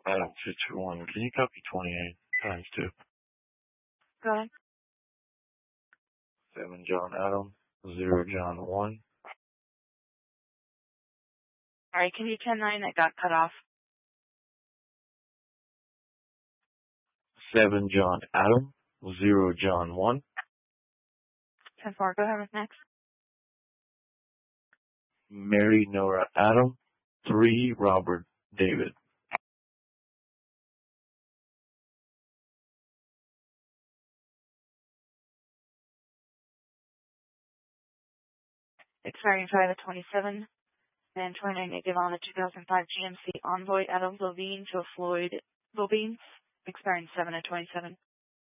Adam 221, can you copy 28 times 2? Go ahead. 7 John Adam, 0 John 1. Alright, can you 10-9? That got cut off. 7 John Adam, 0 John 1. 10-4, go ahead with next. Mary Nora Adam, 3 Robert David. Expiring 5/27. And 29 negative on the 2005 GMC Envoy Adam Levine to Floyd Bobine. Expiring 7/27.